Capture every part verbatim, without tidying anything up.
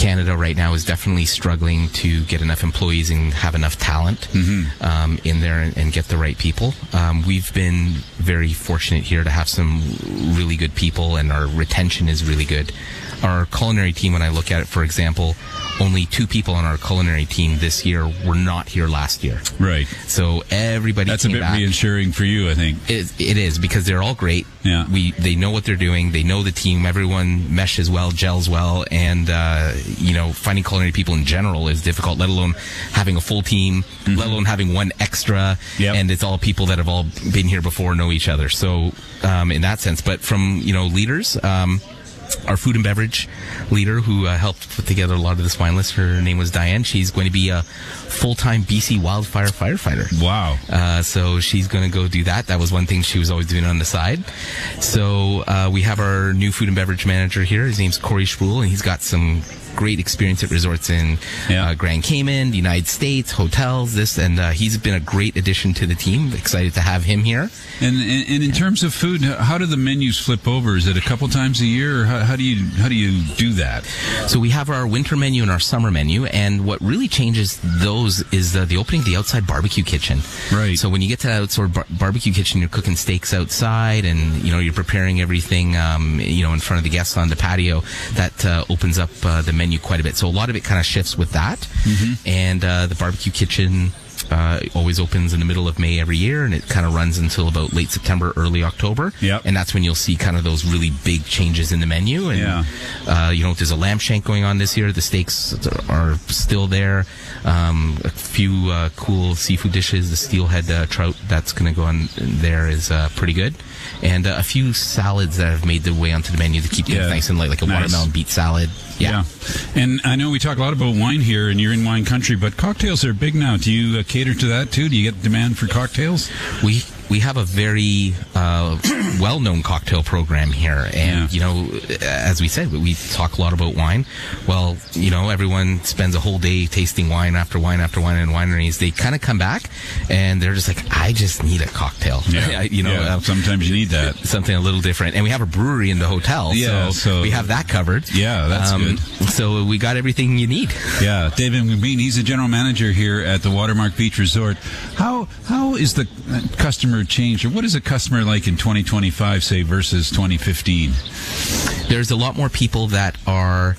Canada right now is definitely struggling to get enough employees and have enough talent mm-hmm. um, in there and, and get the right people. Um, we've been very fortunate here to have some really good people, and our retention is really good. Our culinary team, when I look at it, for example, only two people on our culinary team this year were not here last year. Right. So everybody That's a bit back. reassuring for you, I think. It, it is, because they're all great. Yeah. We They know what they're doing. They know the team. Everyone meshes well, gels well. And, uh, you know, finding culinary people in general is difficult, let alone having a full team, mm-hmm. let alone having one extra. Yep. And it's all people that have all been here before, know each other. So um, in that sense. But from, you know, leaders... Um, our food and beverage leader who uh, helped put together a lot of this wine list, her name was Diane. She's going to be a full-time B C wildfire firefighter. Wow. Uh, so she's going to go do that. That was one thing she was always doing on the side. So uh, we have our new food and beverage manager here. His name's Corey Spruill, and he's got some great experience at resorts in yeah. uh, Grand Cayman, the United States, hotels, this, and uh, he's been a great addition to the team. Excited to have him here. And, and, and in terms of food, how do the menus flip over? Is it a couple times a year, or how, how do you how do you do that? So we have our winter menu and our summer menu, and what really changes those is uh, the opening of the outside barbecue kitchen. Right. So when you get to that outside bar- barbecue kitchen, you're cooking steaks outside, and you know you're preparing everything, um, you know, in front of the guests on the patio. That uh, opens up uh, the menu quite a bit. So a lot of it kind of shifts with that. Mm-hmm. And uh, the barbecue kitchen uh, always opens in the middle of May every year, and it kind of runs until about late September, early October. Yep. And that's when you'll see kind of those really big changes in the menu. And, yeah. uh, you know, there's a lamb shank going on this year. The steaks are still there. Um, a few uh, cool seafood dishes. The steelhead uh, trout that's going to go on there is uh, pretty good. And uh, a few salads that have made their way onto the menu to keep things yeah. nice and light, like a nice. watermelon beet salad. Yeah. yeah. And I know we talk a lot about wine here, and you're in wine country, but cocktails are big now. Do you uh, cater to that, too? Do you get demand for cocktails? We we have a very uh, well-known cocktail program here. And, yeah. you know, as we said, we talk a lot about wine. Well, you know, everyone spends a whole day tasting wine after wine after wine in wineries. They kind of come back, and they're just like, I just need a cocktail. Yeah. you know, yeah. uh, sometimes you need that. Something a little different. And we have a brewery in the hotel, yeah, so, so we have that covered. Yeah, that's um, good. So we got everything you need. Yeah, David McBean, he's the general manager here at the Watermark Beach Resort. How how is the customer changed, or what is a customer like in twenty twenty-five, say, versus twenty fifteen? There's a lot more people that are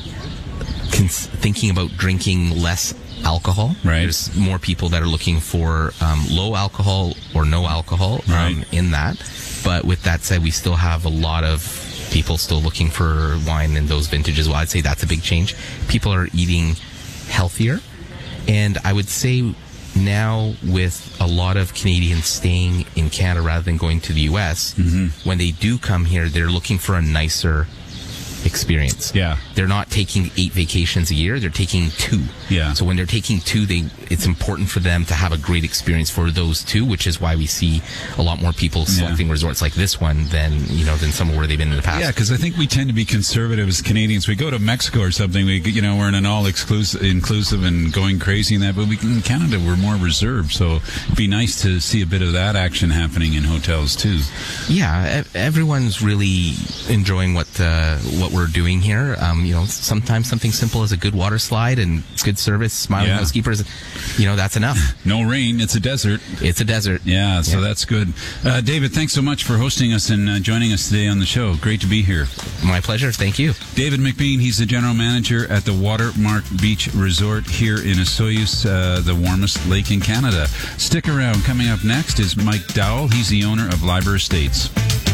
cons- thinking about drinking less alcohol. Right. There's more people that are looking for um, low alcohol or no alcohol um, right. in that. But with that said, we still have a lot of people still looking for wine in those vintages. Well, I'd say that's a big change. People are eating healthier. And I would say now with a lot of Canadians staying in Canada rather than going to the U S, mm-hmm. when they do come here, they're looking for a nicer experience. Yeah. They're not taking eight vacations a year, they're taking two. Yeah. So when they're taking two, they it's important for them to have a great experience for those two, which is why we see a lot more people selecting yeah. resorts like this one than, you know, than somewhere where they've been in the past. Yeah, because I think we tend to be conservative as Canadians. We go to Mexico or something, we you know, we're in an all exclusive inclusive and going crazy in that, but we in Canada we're more reserved. So it'd be nice to see a bit of that action happening in hotels too. Yeah, everyone's really enjoying what uh, what we're doing here. Um, you know, sometimes something simple as a good water slide and good service, smiling yeah. housekeepers, you know, that's enough. No rain, it's a desert. It's a desert. Yeah, so yeah. that's good. Uh, David, thanks so much for hosting us and uh, joining us today on the show. Great to be here. My pleasure. Thank you. David McBean, he's the general manager at the Watermark Beach Resort here in Osoyoos, uh, the warmest lake in Canada. Stick around. Coming up next is Mike Dowell. He's the owner of Liber Estates.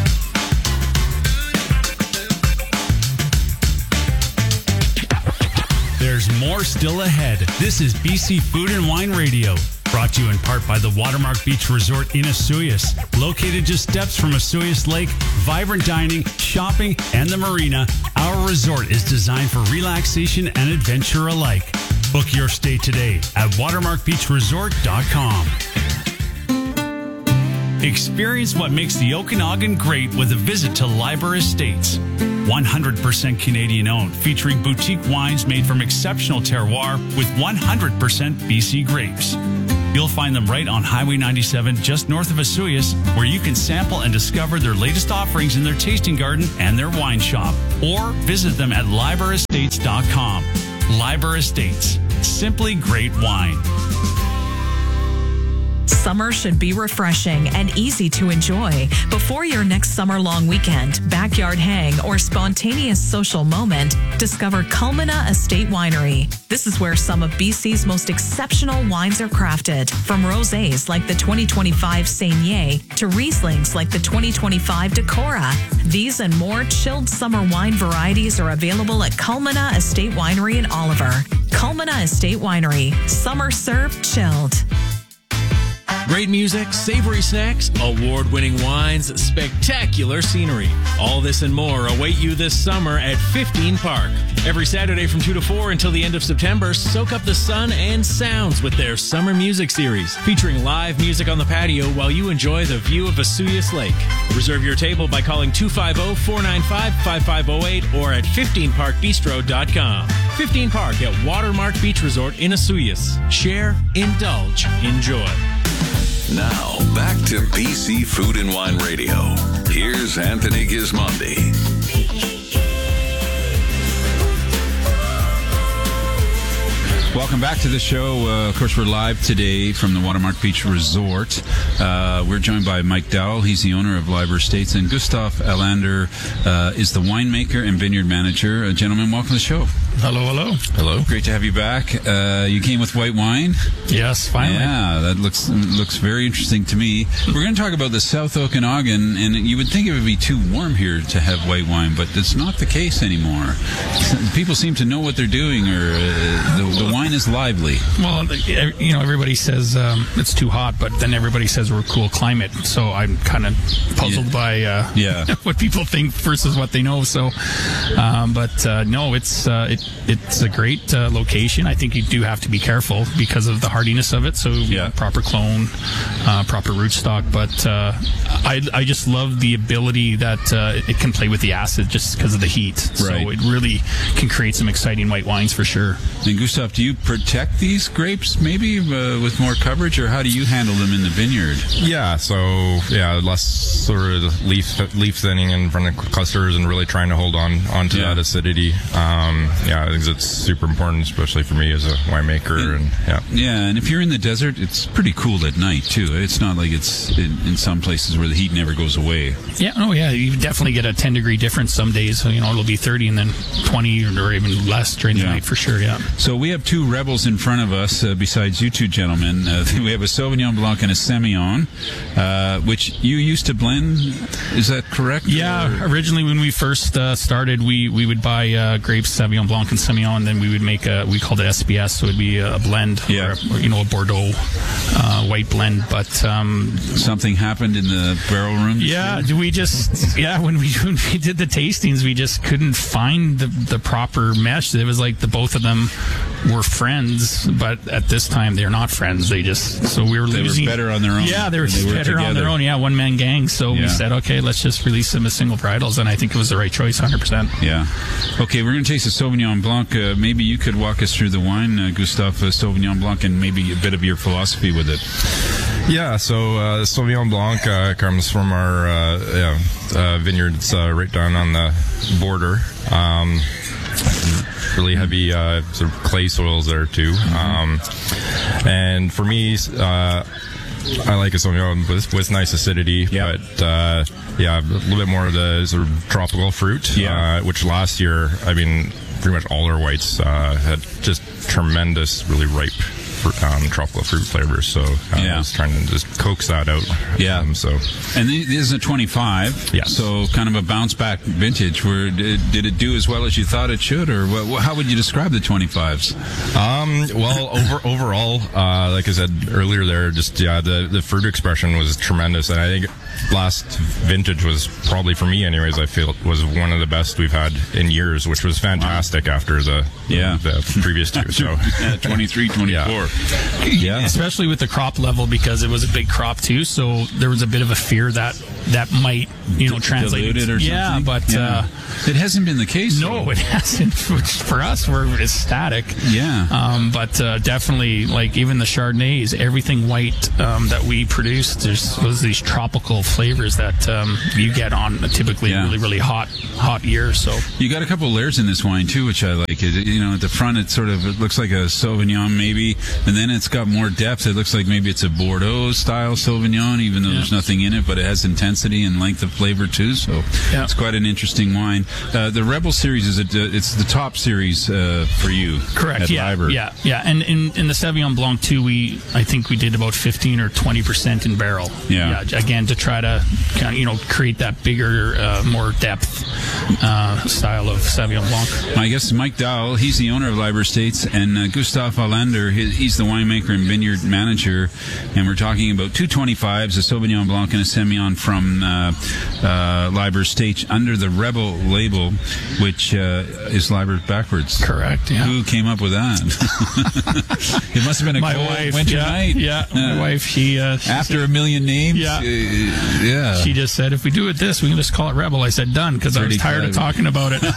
There's more still ahead. This is B C Food and Wine Radio, brought to you in part by the Watermark Beach Resort in Osoyoos. Located just steps from Osoyoos Lake, vibrant dining, shopping, and the marina, our resort is designed for relaxation and adventure alike. Book your stay today at watermark beach resort dot com. Experience what makes the Okanagan great with a visit to Liber Estates. one hundred percent Canadian owned, featuring boutique wines made from exceptional terroir with one hundred percent B C grapes. You'll find them right on Highway ninety-seven, just north of Osoyoos, where you can sample and discover their latest offerings in their tasting garden and their wine shop. Or visit them at liber estates dot com. Liber Estates. Simply great wine. Summer should be refreshing and easy to enjoy. Before your next summer-long weekend, backyard hang, or spontaneous social moment, discover Culmina Estate Winery. This is where some of B C's most exceptional wines are crafted. From rosés like the twenty twenty-five Saignée to Rieslings like the twenty twenty-five Decorah. These and more chilled summer wine varieties are available at Culmina Estate Winery in Oliver. Culmina Estate Winery. Summer served chilled. Great music, savory snacks, award-winning wines, spectacular scenery. All this and more await you this summer at fifteen Park. Every Saturday from two to four until the end of September, soak up the sun and sounds with their Summer Music Series, featuring live music on the patio while you enjoy the view of Osoyoos Lake. Reserve your table by calling two five zero, four nine five, five five zero eight or at fifteen park bistro dot com. fifteen Park at Watermark Beach Resort in Osoyoos. Share, indulge, enjoy. Now, back to B C Food and Wine Radio. Here's Anthony Gismondi. Welcome back to the show. Uh, of course, we're live today from the Watermark Beach Resort. Uh, we're joined by Mike Dowell. He's the owner of Liber Estates. And Gustav Alander uh, is the winemaker and vineyard manager. Uh, gentlemen, welcome to the show. Hello, hello. Hello. Great to have you back. Uh, you came with white wine? Yes, finally. Yeah, that looks looks very interesting to me. We're going to talk about the South Okanagan, and you would think it would be too warm here to have white wine, but it's not the case anymore. People seem to know what they're doing, or uh, the, the wine is lively. Well, you know, everybody says um, it's too hot, but then everybody says we're a cool climate, so I'm kind of puzzled yeah. by uh, yeah. what people think versus what they know. So, um, but uh, no, it's uh, it, it's a great uh, location. I think you do have to be careful because of the hardiness of it. So, yeah. proper clone, uh, proper rootstock. But uh, I, I just love the ability that uh, it can play with the acid just because of the heat. So right. it really can create some exciting white wines for sure. And Gustav, do you protect these grapes maybe uh, with more coverage, or how do you handle them in the vineyard? Yeah, so yeah, less sort of leaf leaf thinning in front of clusters and really trying to hold on onto yeah. that acidity. Um, yeah, I think it's super important, especially for me as a winemaker. And, and yeah, yeah, and if you're in the desert, it's pretty cool at night too. It's not like it's in, in some places where the heat never goes away. Yeah, oh yeah, you definitely get a ten degree difference some days. So, you know, it'll be thirty and then twenty or even less during the yeah. night for sure. Yeah. So we have two rebels in front of us. Uh, besides you two gentlemen, uh, we have a Sauvignon Blanc and a Semillon, uh, which you used to blend. Is that correct? Yeah. Or? Originally, when we first uh, started, we, we would buy uh, grapes, Sauvignon Blanc and Semillon, and then we would make a, we called it S B S, so it'd be a blend, yeah. or, a, or you know, a Bordeaux uh, white blend. But um, something happened in the barrel room. Yeah, we just yeah when we when we did the tastings, we just couldn't find the the proper mesh. It was like the both of them were friends, but at this time they're not friends. They just so we were they losing. Were better on their own. Yeah, they were, they were better together. on their own. Yeah, one man gang. So yeah. we said, okay, let's just release them as single varietals, and I think it was the right choice, one hundred percent. Yeah. Okay, we're going to taste a Sauvignon Blanc. Uh, maybe you could walk us through the wine, uh, Gustav, uh, Sauvignon Blanc, and maybe a bit of your philosophy with it. Yeah, so uh, Sauvignon Blanc uh, comes from our uh, yeah, uh, vineyard. It's uh, right down on the border. Um, really heavy uh, sort of clay soils there too. Mm-hmm. Um, and for me, uh, I like a Sauvignon with, with nice acidity, yep. but uh, yeah, a little bit more of the sort of tropical fruit, yeah. uh, which last year, I mean, pretty much all our whites uh, had just tremendous, really ripe fruit, um, tropical fruit flavors. So uh, yeah. I was trying to just coax that out. Yeah. Um, so and this is a twenty-five. Yes. So kind of a bounce back vintage. Where did, did it do as well as you thought it should, or what, how would you describe the twenty-fives? Um, well, over overall, uh, like I said earlier, there just yeah, the the fruit expression was tremendous, and I think last vintage was probably, for me anyways, I feel was one of the best we've had in years, which was fantastic wow. after the yeah the previous two. So yeah, twenty-three, twenty-four. Yeah. before. Yeah. Especially with the crop level, because it was a big crop too, so there was a bit of a fear that that might, you know, translate. Diluted or yeah, something? but Yeah. Uh, it hasn't been the case. no, though. it hasn't. Which for us, we're ecstatic. Yeah. Um, but uh, definitely, like even the Chardonnays, everything white um, that we produce, there's was these tropical flavors that um, you get on a typically Yeah. really really hot hot year. So You got a couple layers in this wine too, which I like. It, you know, at the front, it sort of it looks like a Sauvignon maybe, and then it's got more depth. It looks like maybe it's a Bordeaux style Sauvignon, even though Yeah. there's nothing in it, but it has intensity and length of flavor too. So Yeah. it's quite an interesting wine. Uh, the Rebel series is it? Uh, it's the top series uh, for you. correct, At yeah, Liber. yeah, yeah. And in, in the Sauvignon Blanc too, we I think we did about fifteen or twenty percent in barrel. Yeah. Again, to try to kind of, you know, create that bigger, uh, more depth uh, style of Sauvignon Blanc. My guest is Mike Dowell. He's the owner of Liber Estates, and uh, Gustav Hollander, he, he's the winemaker and vineyard manager. And we're talking about two twenty-fives, a Sauvignon Blanc and a Semillon from uh, uh, Liber Estates under the Rebel label, which uh, is Liber backwards. Correct, yeah. Who came up with that? It must have been a My cold wife, winter yeah, night. yeah. My Uh, wife, she, uh, she After said- a million names? Yeah. Uh, yeah. She just said, if we do it this, we can just call it Rebel. I said, done, because I was Pretty tired of clever. talking about it.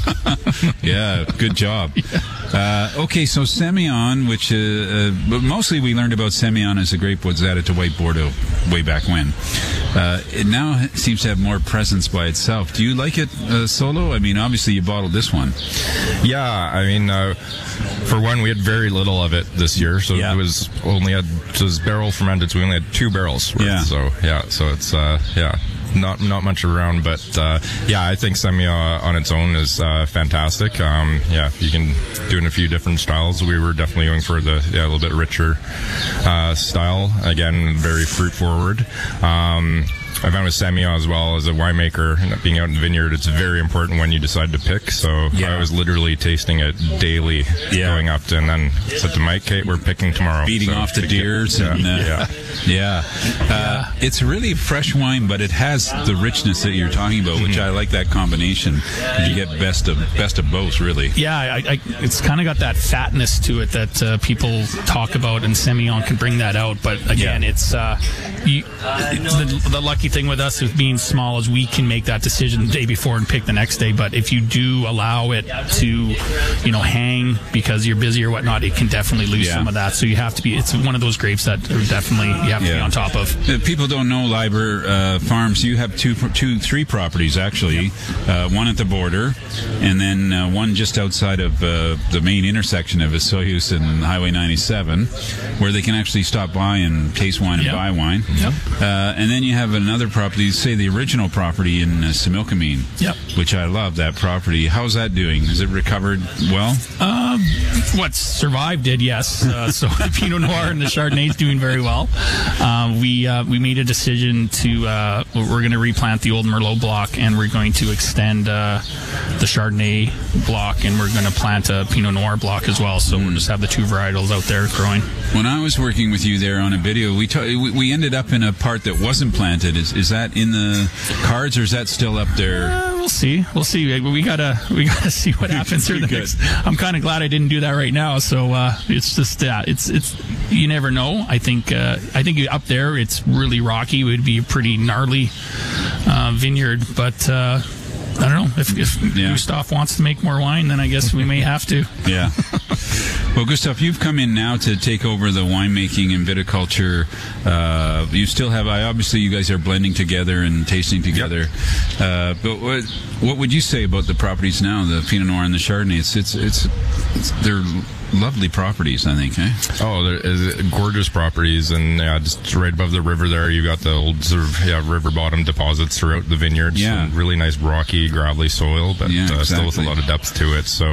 Yeah, good job. Uh, okay, so Semillon, which uh, uh, but mostly we learned about Semillon as a grape was added to white Bordeaux way back when. Uh, it now seems to have more presence by itself. Do you like it uh, solo? I mean, obviously you bottled this one. Yeah, I mean, uh, for one, we had very little of it this year, so Yeah. it was only had so it was barrel fermented, so we only had two barrels worth. Yeah. So yeah, so it's uh, yeah, not not much around, but uh, yeah, I think Semillon on its own is uh, fantastic. Um, yeah, you can do it in a few different styles. We were definitely going for the yeah, a little bit richer uh, style. Again, very fruit forward. Um, I found with Semillon as well as a winemaker, and being out in the vineyard, it's very important when you decide to pick. So Yeah. I was literally tasting it daily Yeah. going up to, and then said to Mike, "Kate, we're picking tomorrow." Beating So off the to get- deers. Yeah. And, uh, yeah. yeah. Uh, it's really fresh wine, but it has the richness that you're talking about, which I like that combination. You get best of best of both, really. Yeah, I, I, it's kind of got that fatness to it that uh, people talk about, and Semillon can bring that out. But again, Yeah. it's uh, you, the, the lucky thing with us with being small is we can make that decision the day before and pick the next day. But if you do allow it to, you know, hang because you're busy or whatnot, it can definitely lose Yeah. some of that. So you have to be. It's one of those grapes that are definitely you have to be Yeah. on top of. Uh, People don't know Liber uh, Farms. You have two, two, three properties actually. Uh, one at the border, and then uh, one just outside of uh, the main intersection of Osoyoos and Highway ninety-seven, where they can actually stop by and taste wine and Yep. buy wine. Yep. Uh, and then you have another property, say the original property in uh, Similkameen, Yep. which I love that property. How's that doing? Is it recovered well? Um, what survived did, yes. Uh, so the Pinot Noir and the Chardonnay is doing very well. Um, we uh, we made a decision to uh, we're going to replant the old Merlot block, and we're going to extend uh, the Chardonnay block, and we're going to plant a Pinot Noir block as well. So we'll just have the two varietals out there growing. When I was working with you there on a video, we ta- we we ended up in a part that wasn't planted. Is is that in the cards, or is that still up there? Uh, we'll see. We'll see. We gotta we gotta see what happens through the Good. next. I'm kind of glad I didn't do that right now. So uh, it's just yeah, it's it's you never know. I think uh, I think up there it's really rocky. It would be a pretty gnarly uh, vineyard, but. Uh, I don't know if, if Yeah. Gustav wants to make more wine, then I guess we may have to. Yeah. Well, Gustav, you've come in now to take over the winemaking and viticulture. Uh, you still have, I obviously, you guys are blending together and tasting together. Uh, but what what would you say about the properties now, the Pinot Noir and the Chardonnay? It's it's it's, it's they're lovely properties, I think. Eh? Oh, there is gorgeous properties, and yeah, just right above the river there, you got the old sort of yeah river bottom deposits throughout the vineyards. Yeah. and really nice rocky, gravelly soil, but Yeah, uh, still with a exactly. lot of depth to it. So,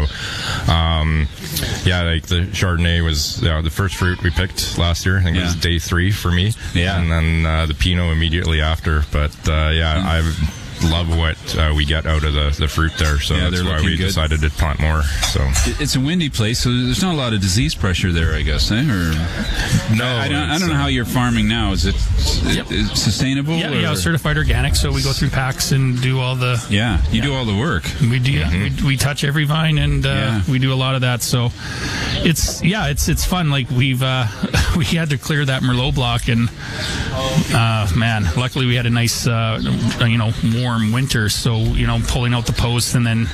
um, yeah, like the Chardonnay was yeah, the first fruit we picked last year. I think it was Yeah. day three for me. Yeah. and then uh, the Pinot immediately after. But uh, yeah, I've love what uh, we get out of the, the fruit there. So Yeah, that's they're why looking we good. decided to plant more. So It- It's a windy place, so there's not a lot of disease pressure there, I guess. Eh? Or no, I don't. I it's, don't know uh, how you're farming now. Is it, Yep. is it sustainable? Yeah, or? yeah, certified organic. So we go through packs and do all the. Yeah, you do all the work. We do. Yeah, we, we touch every vine, and uh, Yeah. we do a lot of that. So it's yeah, it's it's fun. Like we've uh, we had to clear that Merlot block, and uh, man, luckily we had a nice uh, you know warm winter. So you know pulling out the posts, and then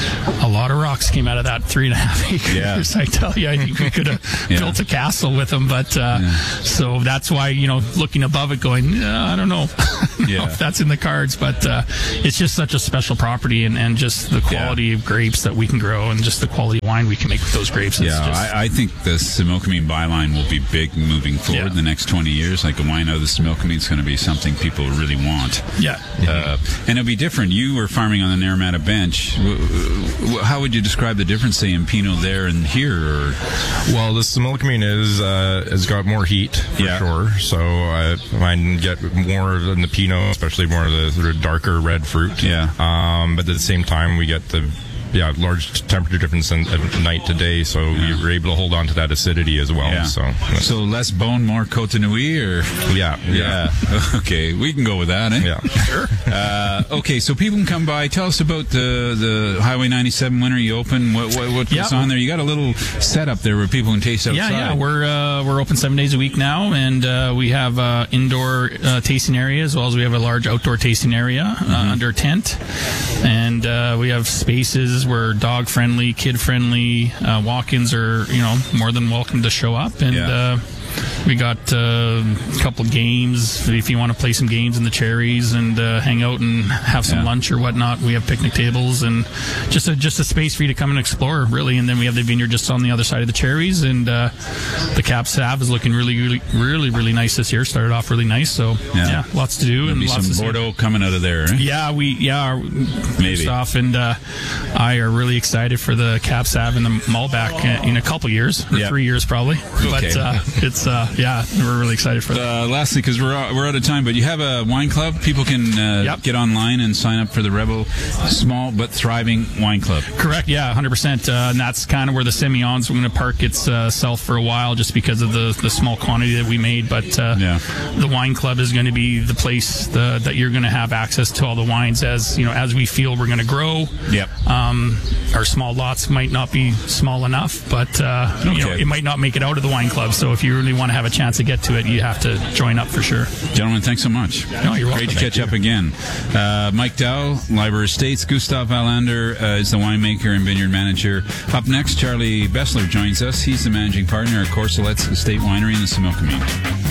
a lot of rocks came out of that three and a half acres. Yeah. I tell you, I think we could have Yeah. built a castle with them. But uh, Yeah. so that's why you know looking above it, going, yeah, I don't know, Yeah. if that's in the cards. But uh, it's just such a special property, and, and just the quality of grapes that we can grow, and just the quality of wine we can make with those grapes. It's Yeah, just, I, I think the Similkameen byline will be big moving forward Yeah. in the next twenty years. Like a wine out of the Similkameen is going to be something people really want. yeah. Uh, and it'll be different. You were farming on the Naramata Bench. W- w- How would you describe the difference, say, in Pinot there and here? Or Well, the Similkameen is uh, has got more heat for Yeah. sure. So I mine get more than the Pinot, especially more of the sort of darker red fruit. Yeah. Um, but at the same time, we get the yeah large temperature difference in, in night to day, so Yeah. we were able to hold on to that acidity as well. yeah. So so less bone, more Côte Nui, or yeah, yeah, yeah. Okay, we can go with that. Eh? yeah. Sure. Uh, okay, so people can come by. Tell us about the the Highway ninety-seven winter you open. What what, what Yeah. goes on there? You got a little setup there where people can taste outside. Yeah, yeah, we're uh, we're open seven days a week now, and uh, we have uh, indoor uh, tasting area as well as we have a large outdoor tasting area uh, under a tent, and uh, we have spaces where dog friendly, kid friendly, uh, walk-ins are you know more than welcome to show up, and Yeah. uh, we got uh, a couple games if you want to play some games in the cherries and uh, hang out and have some Yeah. lunch or whatnot. We have picnic tables and just a just a space for you to come and explore, really. And then we have the vineyard just on the other side of the cherries, and uh, the Cap Sav is looking really, really, really, really nice this year. Started off really nice, so Yeah. yeah, lots to do There'll and be lots some to see. Bordeaux coming out of there. Eh? Yeah, we yeah our- Maybe. Off and uh, I are really excited for the Cap Sav and the Malbec uh, in a couple years, or Yeah. three years probably. Okay. But uh, it's uh, yeah, we're really excited for that. Uh, lastly, because we're out- we're out of time, but you have a wine club. People can uh, Yep. get online and sign up for the Rebel Small but Thriving Wine Club. Correct, yeah, one hundred percent. Uh, and that's kind of where the Semillon's going to park itself for a while just because of the, the small quantity that we made. But uh, Yeah. the wine club is going to be the place the, that you're going to have access to all the wines as you know as we feel we're going to grow. Yep. Um, our small lots might not be small enough, but uh, you know, Okay. it might not make it out of the wine club. So if you really want to have a chance to get to it, you have to join up for sure. Gentlemen, thanks so much. No, you're welcome. Great to catch up again. Uh, Mike Dow, Liber Estates. Gustav Valander uh, is the winemaker and vineyard manager. Up next, Charlie Bessler joins us. He's the managing partner at Corselet's Estate Winery in the Similkameen.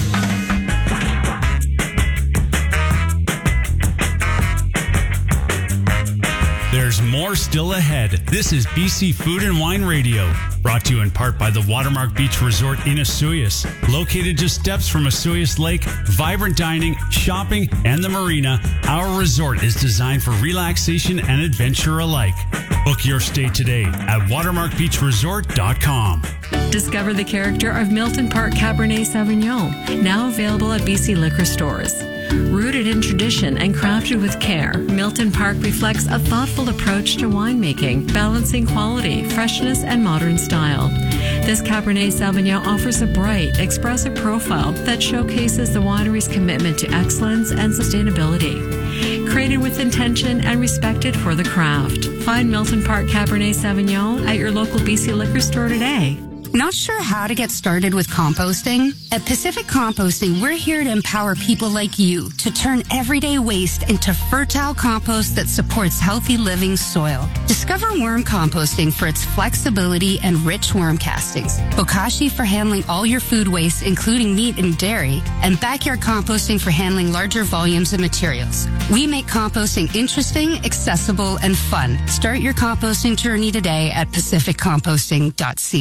There's more still ahead. This is B C Food and Wine Radio, brought to you in part by the Watermark Beach Resort in Osoyoos. Located just steps from Osoyoos Lake, vibrant dining, shopping, and the marina, our resort is designed for relaxation and adventure alike. Book your stay today at watermark beach resort dot com. Discover the character of Milton Park Cabernet Sauvignon, now available at B C liquor stores. Rooted in tradition and crafted with care, Milton Park reflects a thoughtful approach to winemaking, balancing quality, freshness, and modern style. This Cabernet Sauvignon offers a bright, expressive profile that showcases the winery's commitment to excellence and sustainability. Created with intention and respected for the craft. Find Milton Park Cabernet Sauvignon at your local B C liquor store today. Not sure how to get started with composting? At Pacific Composting, we're here to empower people like you to turn everyday waste into fertile compost that supports healthy living soil. Discover worm composting for its flexibility and rich worm castings, bokashi for handling all your food waste, including meat and dairy, and backyard composting for handling larger volumes of materials. We make composting interesting, accessible, and fun. Start your composting journey today at pacific composting dot c a.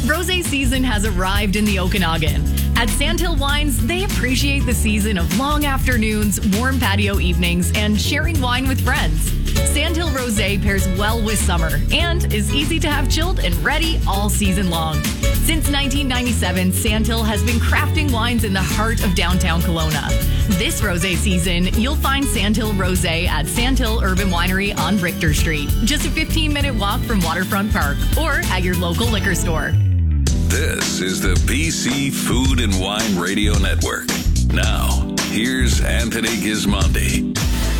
Rosé season has arrived in the Okanagan. At Sandhill Wines, they appreciate the season of long afternoons, warm patio evenings, and sharing wine with friends. Sandhill Rosé pairs well with summer and is easy to have chilled and ready all season long. Since nineteen ninety-seven, Sandhill has been crafting wines in the heart of downtown Kelowna. This rosé season, you'll find Sandhill Rosé at Sandhill Urban Winery on Richter Street, just a fifteen-minute walk from Waterfront Park, or at your local liquor store. This is the B C Food and Wine Radio Network. Now, here's Anthony Gismondi.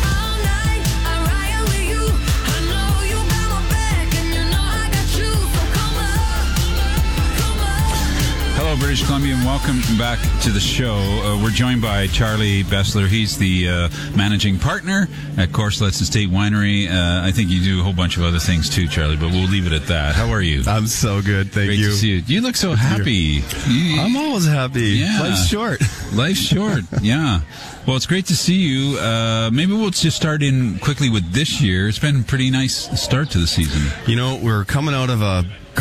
Hello, British Columbia, and welcome back to the show. Uh, we're joined by Charlie Bessler. He's the uh, managing partner at Corselet's Estate Winery. Uh, I think you do a whole bunch of other things too, Charlie, but we'll leave it at that. How are you? I'm so good, thank Great you. to see you. You look so Good happy. You, I'm always happy. Yeah. Life's short. Life's short, yeah. Well, it's great to see you. Uh, maybe we'll just start in quickly with this year. It's been a pretty nice start to the season. You know, we're coming out of a